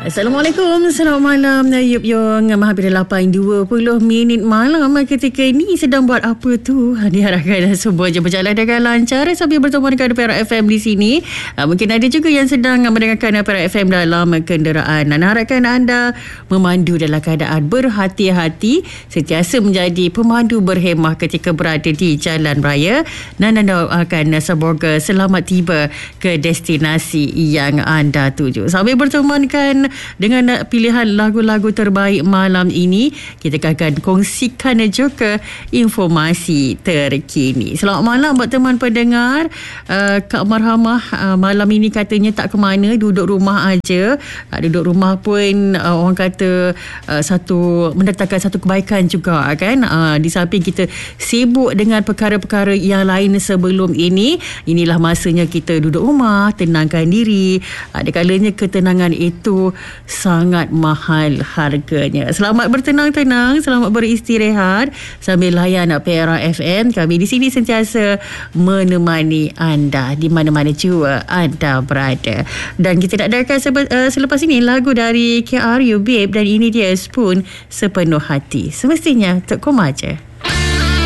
Assalamualaikum, selamat malam. Yub Yong, hampir 8.20 malam ketika ini sedang buat apa tu? Diharapkan semua je berjalan dengan lancar sambil bertemu dengan Perak FM di sini. Mungkin ada juga yang sedang mendengarkan Perak FM dalam kenderaan. Dan harapkan anda memandu dalam keadaan berhati-hati, sentiasa menjadi pemandu berhemah ketika berada di jalan raya. Dan anda doakan semoga selamat tiba ke destinasi yang anda tuju. Sambil bertemankan dengan pilihan lagu-lagu terbaik malam ini, kita akan kongsikan juga informasi terkini. Selamat malam buat teman pendengar. Kak Marhamah malam ini katanya tak ke mana, duduk rumah aja. Duduk rumah pun orang kata mendatangkan satu kebaikan juga kan. Di samping kita sibuk dengan perkara-perkara yang lain sebelum ini, inilah masanya kita duduk rumah, tenangkan diri. Ada kalanya ketenangan itu sangat mahal harganya. Selamat bertenang-tenang, selamat beristirahat sambil layan Perak FM. Kami di sini sentiasa menemani anda di mana-mana jua anda berada. Dan kita nak dengarkan selepas ini lagu dari KRU Babe, dan ini dia Spoon Sepenuh Hati. Semestinya Tok Koma je.